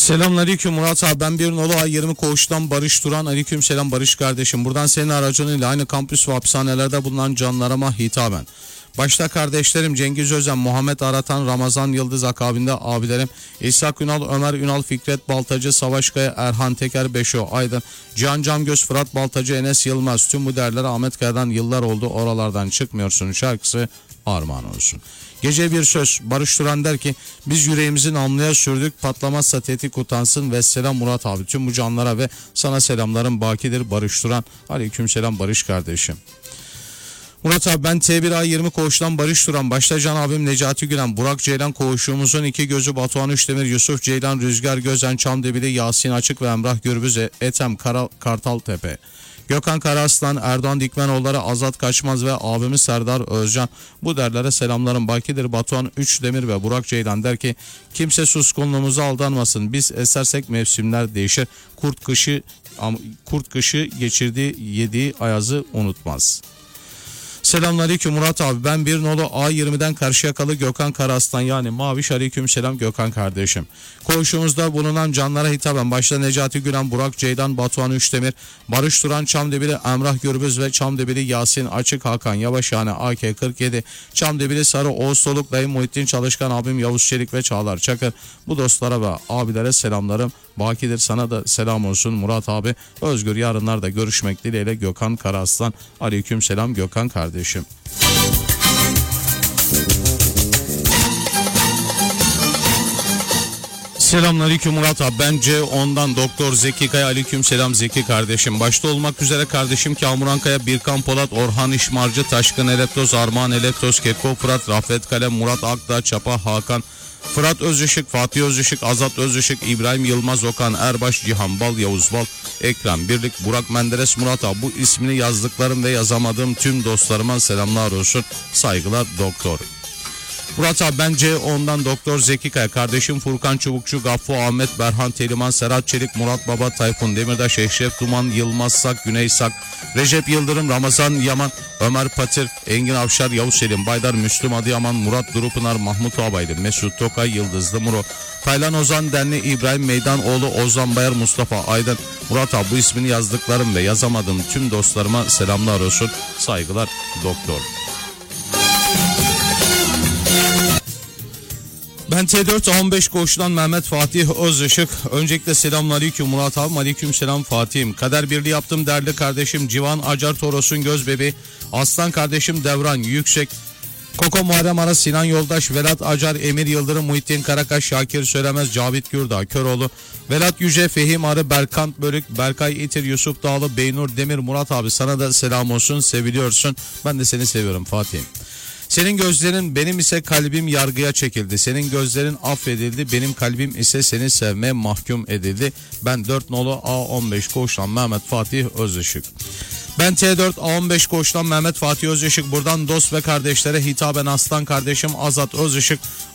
Selamünaleyküm Murat abi, ben bir nolu A20 koğuştan Barış Duran. Aleyküm selam Barış kardeşim. Buradan senin aracınıyla aynı kampüs ve hapishanelerde bulunan canlarıma hitaben. Başta kardeşlerim Cengiz Özen, Muhammed Aratan, Ramazan Yıldız, akabinde abilerim İshak Ünal, Ömer Ünal, Fikret Baltacı, Savaş Kaya, Erhan Teker, Beşo Aydın, Cihan Camgöz, Fırat Baltacı, Enes Yılmaz. Tüm bu değerlere Ahmet Kaya'dan yıllar oldu oralardan çıkmıyorsun şarkısı armağan olsun. Gece bir söz, Barış Duran der ki biz yüreğimizi namluya sürdük, patlamazsa tetik utansın. Ve selam Murat abi, tüm bu canlara ve sana selamlarım bakidir Barış Duran. Aleyküm selam Barış kardeşim. Murat abi, ben T1A20 koğuştan Barış Duran. Başta Can abim Necati Gülen, Burak Ceylan, koğuşumuzun iki gözü Batuhan Üçdemir, Yusuf Ceylan, Rüzgar Gözen, Çamdebili, Yasin Açık ve Emrah Gürbüz, Ethem Kartaltepe, Gökhan Karaslan, Erdoğan Dikmenoğulları, Azat Kaçmaz ve abimiz Serdar Özcan. Bu derlere selamlarım bakidir. Batuhan Üçdemir ve Burak Ceylan der ki kimse suskunluğumuza aldanmasın. Biz esersek mevsimler değişir. Kurt kışı geçirdiği yediği ayazı unutmaz. Selamünaleyküm Murat abi, ben bir nolu A20'den Karşıyakalı Gökhan Karaslan yani Maviş. Aleyküm selam Gökhan kardeşim. Koğuşumuzda bulunan canlara hitaben başta Necati Gülen, Burak Ceylan, Batuhan Üçdemir, Barış Duran, Çamdebili, Emrah Gürbüz ve Çamdebili Yasin Açık, Hakan Yavaş yani AK47, Çamdebili Sarı, Oğuz Soluk, dayım Muhittin Çalışkan, abim Yavuz Çelik ve Çağlar Çakır. Bu dostlara ve abilere selamlarım bakidir. Sana da selam olsun Murat abi. Özgür yarınlarda görüşmek dileğiyle Gökhan Karaslan. Aleyküm selam Gökhan kardeşim. Selamünaleyküm Murat abi, ben C10'dan Doktor Zeki Kaya. Aleyküm selam Zeki kardeşim. Başta olmak üzere kardeşim Kamuran Kaya, Birkan Polat, Orhan İşmarcı, Taşkın Eleptoz, Armağan Eleptoz, Keko Fırat, Rafet Kalem, Murat Akdağ, Çapa Hakan, Fırat Özışık, Fatih Özışık, Azat Özışık, İbrahim Yılmaz, Okan Erbaş, Cihan Bal, Yavuz Bal, Ekrem Birlik, Burak Menderes, Murat abi. Bu ismini yazdıklarım ve yazamadığım tüm dostlarıma selamlar olsun. Saygılar Doktor. Murat abi, ben C10'dan Doktor Zeki Kaya, kardeşim Furkan Çubukçu, Gaffo Ahmet, Berhan Teliman, Serhat Çelik, Murat Baba, Tayfun Demirtaş, Eşref Duman, Yılmaz Sak, Güney Sak, Recep Yıldırım, Ramazan Yaman, Ömer Patir, Engin Avşar, Yavuz Selim Baydar, Müslüm Adıyaman, Murat Durupınar, Mahmut Abaylı, Mesut Tokay, Yıldızlı Muro, Taylan Ozan Denli, İbrahim Meydanoğlu, Ozan Bayar, Mustafa Aydın. Murat abi, bu ismini yazdıklarım ve yazamadığım tüm dostlarıma selamlar olsun. Saygılar Doktor. Ben T4A15 koğuştan Mehmet Fatih Özışık. Öncelikle selamünaleyküm Murat abi. Aleyküm selam Fatih'im. Kader birliği yaptım değerli kardeşim Civan Acar Toros'un Gözbebi, Aslan kardeşim Devran Yüksek, Koko Muharrem Ara, Sinan Yoldaş, Velat Acar, Emir Yıldırım, Muhittin Karakaş, Şakir Söylemez, Cavit Gürdağ Köroğlu, Velat Yüce, Fehim Arı, Berkant Bölük, Berkay İtir, Yusuf Dağlı, Beynur Demir. Murat abi, sana da selam olsun, seviliyorsun. Ben de seni seviyorum Fatih'im. Senin gözlerin, benim ise kalbim yargıya çekildi. Senin gözlerin affedildi, benim kalbim ise seni sevmeye mahkum edildi. Ben 4 nolu A15 koğuştan Mehmet Fatih Özışık. Ben T4 A15 koğuştan Mehmet Fatih Özışık. Buradan dost ve kardeşlere hitaben Aslan kardeşim Azat Özışık,